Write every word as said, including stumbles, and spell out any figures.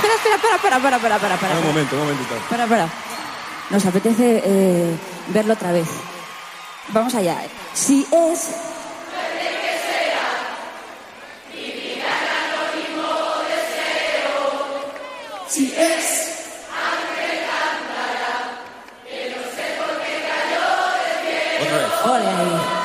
espera, espera, para, para, para, para, para, para. Un momento, un momentito. Para, para. Nos apetece eh, verlo otra vez. Vamos allá. Si es... Si es... Otra vez. Ole ahí.